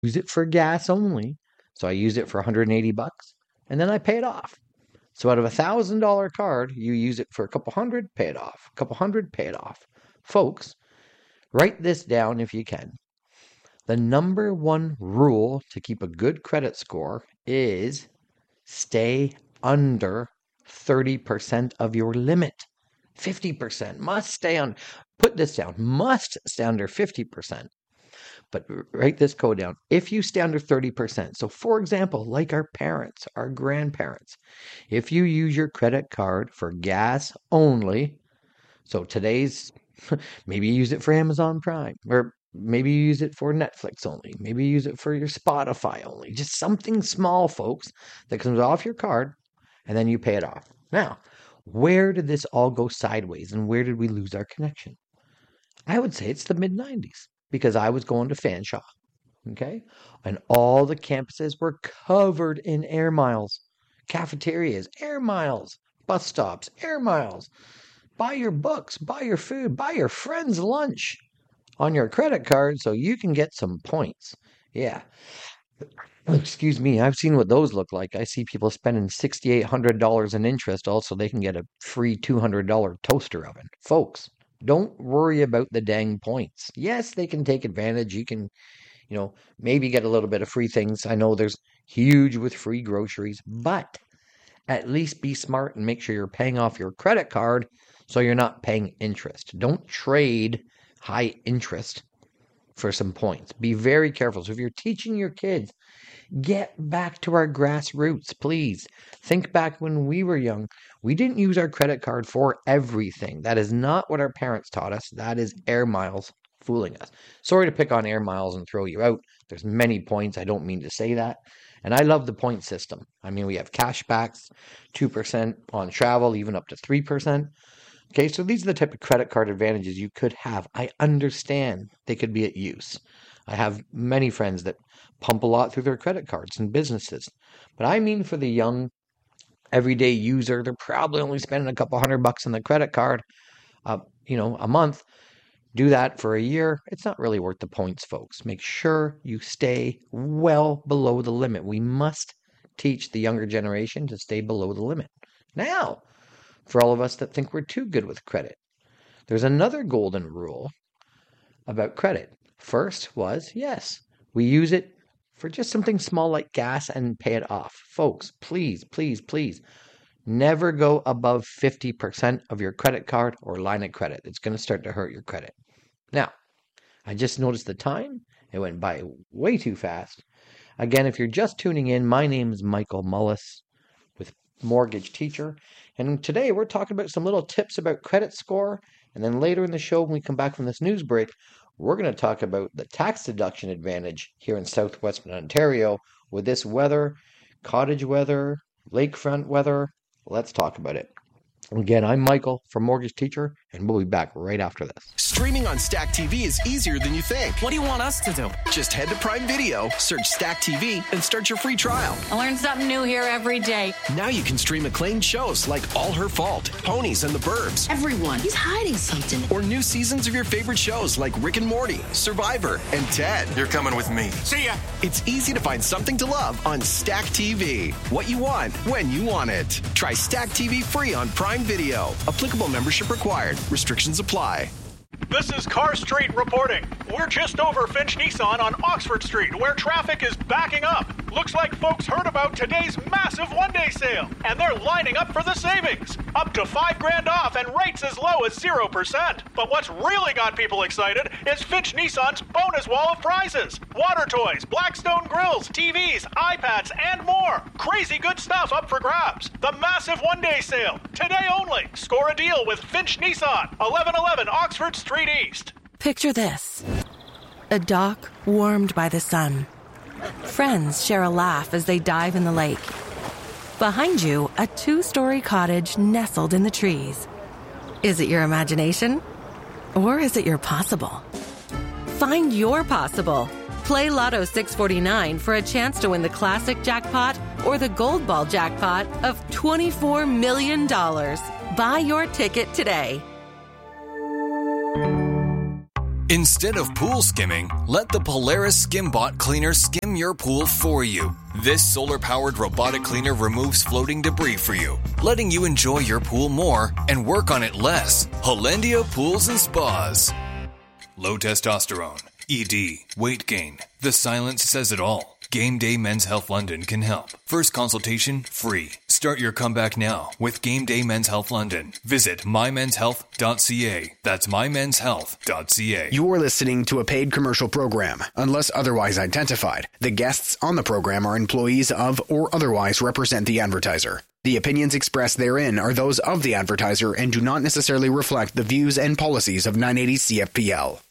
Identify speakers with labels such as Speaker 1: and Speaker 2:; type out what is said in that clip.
Speaker 1: use it for gas only. So I use it for $180 and then I pay it off. So out of $1,000 card, you use it for a couple hundred, pay it off. A couple hundred, pay it off. Folks, write this down if you can. The number one rule to keep a good credit score is stay under 30% of your limit. 50% must stay on. Put this down. Must stay under 50%. But write this code down. If you stay under 30%, so for example, like our parents, our grandparents, if you use your credit card for gas only, so today's, maybe you use it for Amazon Prime, or maybe you use it for Netflix only, maybe you use it for your Spotify only, just something small, folks, that comes off your card, and then you pay it off. Now, where did this all go sideways, and where did we lose our connection? I would say it's the mid-90s. Because I was going to Fanshawe, okay? And all the campuses were covered in air miles. Cafeterias, air miles. Bus stops, air miles. Buy your books, buy your food, buy your friend's lunch on your credit card so you can get some points. Yeah. Excuse me, I've seen what those look like. I see people spending $6,800 in interest also they can get a free $200 toaster oven. Folks, don't worry about the dang points. Yes, they can take advantage. You can, maybe get a little bit of free things. I know there's huge with free groceries, but at least be smart and make sure you're paying off your credit card so you're not paying interest. Don't trade high interest for some points. Be very careful. So if you're teaching your kids, get back to our grassroots, please. Think back when we were young. We didn't use our credit card for everything. That is not what our parents taught us. That is air miles fooling us. Sorry to pick on air miles and throw you out. There's many points. I don't mean to say that. And I love the point system. I mean, we have cashbacks, 2% on travel, even up to 3%. Okay, so these are the type of credit card advantages you could have. I understand they could be at use. I have many friends that pump a lot through their credit cards and businesses. But I mean for the young, everyday user, they're probably only spending a couple $100 on the credit card, a month. Do that for a year. It's not really worth the points, folks. Make sure you stay well below the limit. We must teach the younger generation to stay below the limit. Now, for all of us that think we're too good with credit, there's another golden rule about credit. First was, yes, we use it for just something small like gas and pay it off. Folks, please, please, please, never go above 50% of your credit card or line of credit. It's going to start to hurt your credit. Now, I just noticed the time. It went by way too fast. Again, if you're just tuning in, my name is Michael Mullis with Mortgage Teacher. And today we're talking about some little tips about credit score. And then later in the show, when we come back from this news break, we're going to talk about the tax deduction advantage here in southwestern Ontario with this weather, cottage weather, lakefront weather. Let's talk about it. Again, I'm Michael from Mortgage Teacher, and we'll be back right after this.
Speaker 2: Streaming on Stack TV is easier than you think.
Speaker 3: What do you want us to do?
Speaker 2: Just head to Prime Video, search Stack TV, and start your free trial.
Speaker 3: I learn something new here every day.
Speaker 2: Now you can stream acclaimed shows like All Her Fault, Ponies and the Burbs.
Speaker 4: Everyone, he's hiding something.
Speaker 2: Or new seasons of your favorite shows like Rick and Morty, Survivor, and Ted.
Speaker 5: You're coming with me.
Speaker 6: See ya.
Speaker 2: It's easy to find something to love on Stack TV. What you want, when you want it. Try Stack TV free on Prime Video. Applicable membership required. Restrictions apply.
Speaker 6: This is Car Street reporting. We're just over Finch Nissan on Oxford Street, where traffic is backing up. Looks like folks heard about today's massive one-day sale, and they're lining up for the savings. Up to $5,000 off and rates as low as 0%. But what's really got people excited is Finch Nissan's bonus wall of prizes. Water toys, Blackstone grills, TVs, iPads, and more. Crazy good stuff up for grabs. The massive one-day sale. Today only. Score a deal with Finch Nissan, 1111 Oxford Street East.
Speaker 7: Picture this. A dock warmed by the sun. Friends share a laugh as they dive in the lake. Behind you, a 2-story cottage nestled in the trees. Is it your imagination? Or is it your possible? Find your possible. Play Lotto 649 for a chance to win the classic jackpot or the gold ball jackpot of $24 million. Buy your ticket today.
Speaker 5: Instead of pool skimming, let the Polaris SkimBot cleaner skim your pool for you. This solar-powered robotic cleaner removes floating debris for you, letting you enjoy your pool more and work on it less. Hollandia Pools and Spas. Low testosterone, ED, weight gain. The silence says it all. Game Day Men's Health London can help. First consultation free. Start your comeback now with Game Day Men's Health London. Visit mymenshealth.ca. That's mymenshealth.ca.
Speaker 8: You're listening to a paid commercial program. Unless otherwise identified, the guests on the program are employees of or otherwise represent the advertiser. The opinions expressed therein are those of the advertiser and do not necessarily reflect the views and policies of 980 CFPL.